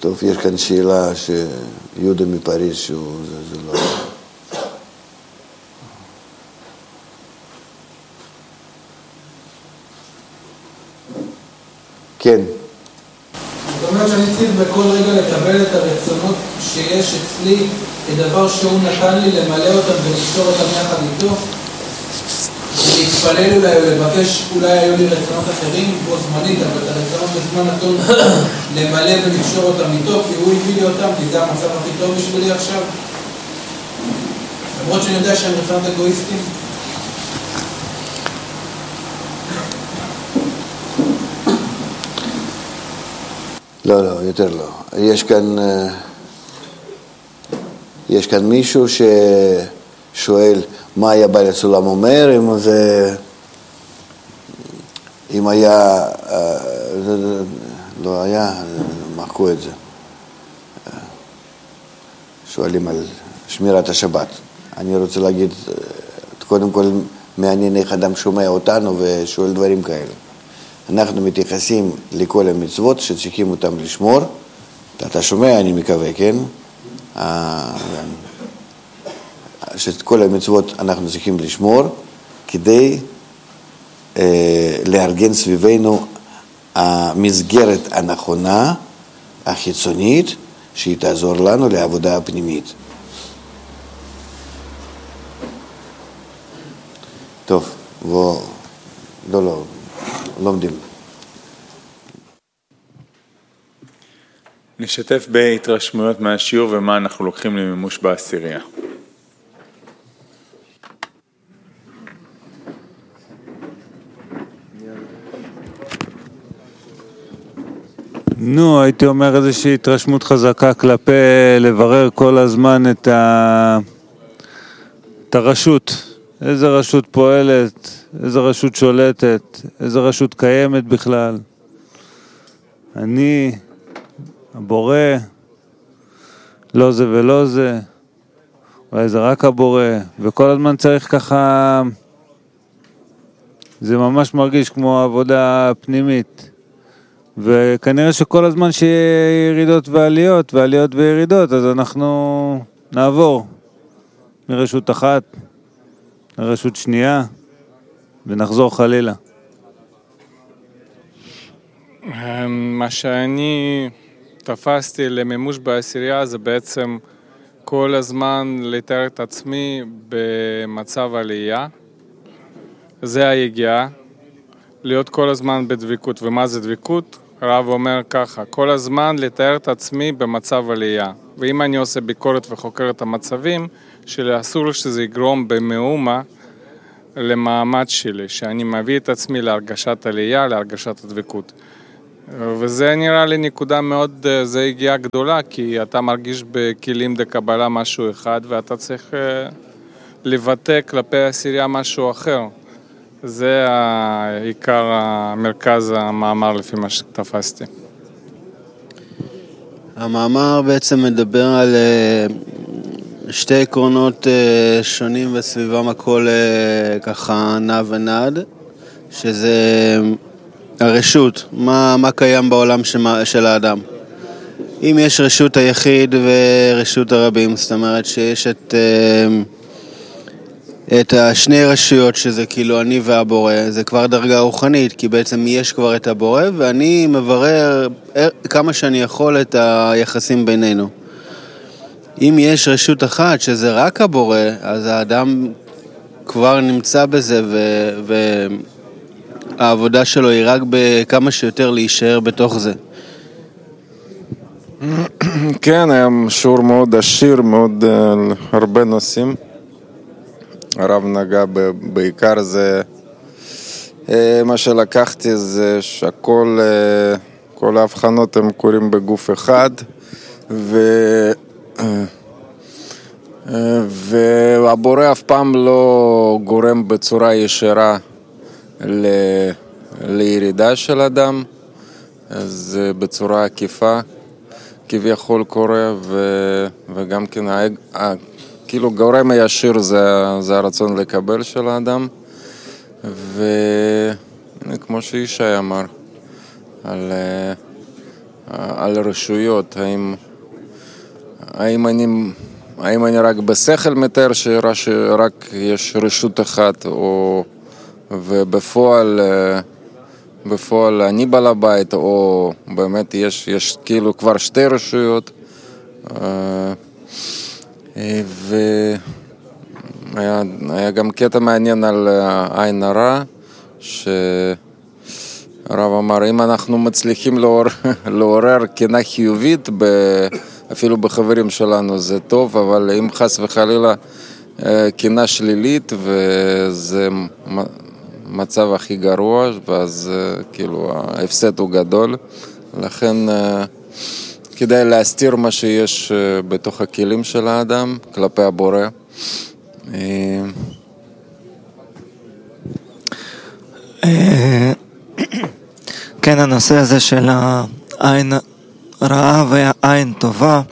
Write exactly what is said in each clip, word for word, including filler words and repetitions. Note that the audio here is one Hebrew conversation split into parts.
טוב, יש כאן שאלה שיהודה מפריז שהוא, זה, זה לא... כן. זאת אומרת שאני צריך בכל רגע לקבל את הרצונות שיש אצלי כדבר שהוא נתן לי למלא אותם ולקשור אותם יחד איתו, להתפלל אולי או לבקש, אולי היו לי רצונות אחרים בו זמנית, אבל את הרצונות בזמן נתון למלא ולקשור אותם איתו, כי הוא הביא לי אותם, כי זה המצב הכי טוב בשבילי עכשיו. למרות שאני יודע שהם רצונות אגואיסטיים. לא, לא, יותר לא. יש כאן, יש כאן מישהו ששואל מה היה בעל הסולם אומר, אם זה, אם היה, לא היה, מחקו את זה. שואלים על שמירת השבת. אני רוצה להגיד, קודם כל מעניין איך אדם שומע אותנו ושואל דברים כאלה. אנחנו מתייחסים לכל המצוות שצריכים אותם לשמור. אתה שומע, אני מקווה, כן? שאת כל המצוות אנחנו צריכים לשמור כדי לארגן סביבנו המסגרת הנכונה, החיצונית, שהיא תעזור לנו לעבודה הפנימית. טוב, בוא, לא, לא. לומדים. נשתף בהתרשמויות מהשיעור ומה אנחנו לוקחים למימוש בעשירייה. נו, הייתי אומר איזושהי התרשמות חזקה כלפי לברר כל הזמן את, ה... את הרשות. איזה רשות פועלת, איזה רשות שולטת, איזה רשות קיימת בכלל. אני, הבורא, לא זה ולא זה, אולי זה רק הבורא, וכל הזמן צריך ככה, זה ממש מרגיש כמו עבודה פנימית. וכנראה שכל הזמן שיהיה ירידות ועליות, ועליות וירידות, אז אנחנו נעבור מרשות אחת לרשות שנייה, ונחזור חלילה. מה שאני תפסתי למימוש בעשירייה זה בעצם כל הזמן לתאר את עצמי במצב עלייה. זה היגיעה, להיות כל הזמן בדביקות. ומה זה דביקות? הרב אומר ככה, כל הזמן לתאר את עצמי במצב עלייה. ואם אני עושה ביקורת וחוקר את המצבים, שאסור שזה יגרום במאומה למעמד שלי, שאני מביא את עצמי להרגשת עלייה, להרגשת הדבקות. וזה נראה לי נקודה מאוד, זה הגיעה גדולה, כי אתה מרגיש בכלים דקבלה משהו אחד, ואתה צריך לבטא כלפי העשירייה משהו אחר. זה העיקר המרכז המאמר לפי מה שתפסתי. המאמר בעצם מדבר על שתי עקרונות שונים וסביבם הכל ככה נע ונד, שזה הרשות, מה, מה קיים בעולם של האדם. אם יש רשות היחיד ורשות הרבים, זאת אומרת שיש את, את השני רשויות שזה כאילו אני והבורא, זה כבר דרגה רוחנית, כי בעצם יש כבר את הבורא ואני מברר כמה שאני יכול את היחסים בינינו. אם יש רשות אחת שזה רק הבורא, אז האדם כבר נמצא בזה ו... והעבודה שלו היא רק בכמה שיותר להישאר בתוך זה. כן, היה שיעור מאוד עשיר, מאוד uh, הרבה נושאים. הרב נגע ב- בעיקר זה, uh, מה שלקחתי זה שהכל, uh, כל ההבחנות הם קורים בגוף אחד, ו... Uh, uh, והבורא אף פעם לא גורם בצורה ישירה ל... לירידה של אדם, אז בצורה עקיפה כביכול קורה, ו... וגם כן האג... כאילו גורם הישיר זה, זה הרצון לקבל של האדם, וכמו שישי אמר על על רשויות, האם, האם, אני, האם אני רק בשכל מתאר שרק יש רשות אחת, או ובפועל בפועל אני בעל הבית, או באמת יש, יש כאילו כבר שתי רשויות. והיה היה גם קטע מעניין על עין הרע, שהרב אמר, אם אנחנו מצליחים לעורר, לעורר קנאה חיובית, ב, אפילו בחברים שלנו זה טוב, אבל אם חס וחלילה קנאה שלילית, וזה מצב הכי גרוע, ואז כאילו ההפסד הוא גדול, לכן כדאי להסתיר מה שיש בתוך הכלים של האדם כלפי הבורא. כן, הנושא הזה של העין רעה והעין טובה,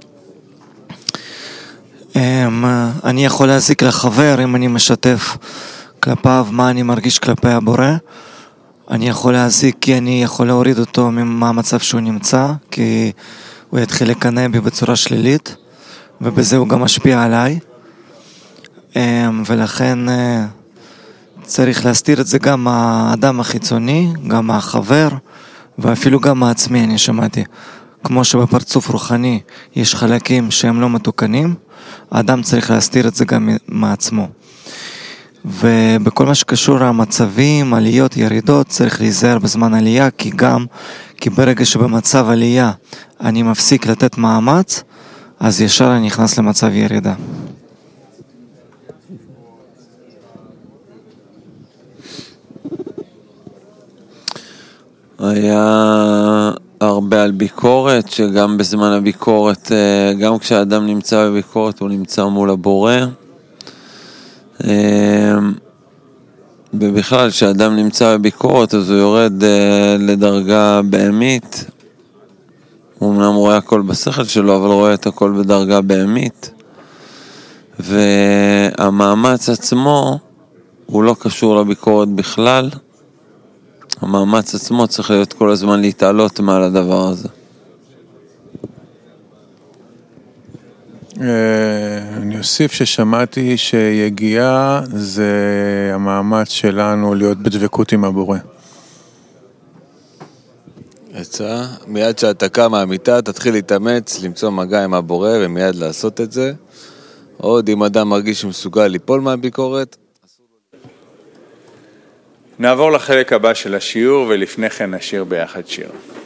אני יכול להזיק לחבר אם אני משתף כלפיו מה אני מרגיש כלפי הבורא. אני יכול להזיק כי אני יכול להוריד אותו מהמצב שהוא נמצא, כי הוא יתחיל לקנא בי בצורה שלילית, ובזה הוא גם משפיע עליי. ולכן צריך להסתיר את זה גם מהאדם החיצוני, גם מהחבר, ואפילו גם מעצמי. אני שמעתי, כמו שבפרצוף רוחני יש חלקים שהם לא מתוקנים, האדם צריך להסתיר את זה גם מעצמו. ובכל מה שקשור למצבים, עליות, ירידות, צריך להיזהר בזמן עלייה, כי גם, כי ברגע שבמצב עלייה אני מפסיק לתת מאמץ, אז ישר אני נכנס למצב ירידה. היה הרבה על ביקורת, שגם בזמן הביקורת, גם כשהאדם נמצא בביקורת, הוא נמצא מול הבורא. ובכלל, כשאדם נמצא בביקורת, אז הוא יורד לדרגה בהמית. הוא אמנם רואה הכל בשכל שלו, אבל רואה את הכל בדרגה בהמית. והמאמץ עצמו הוא לא קשור לביקורת בכלל. המאמץ עצמו צריך להיות כל הזמן להתעלות מעל הדבר הזה. אני אוסיף ששמעתי שיגיעה זה המאמץ שלנו להיות בדבקות עם הבורא. יצא, מיד שאתה קם מהמיטה, תתחיל להתאמץ, למצוא מגע עם הבורא ומיד לעשות את זה. עוד אם אדם מרגיש שמסוגל ליפול מהביקורת. נעבור לחלק הבא של השיעור, ולפני כן נשיר ביחד שיר.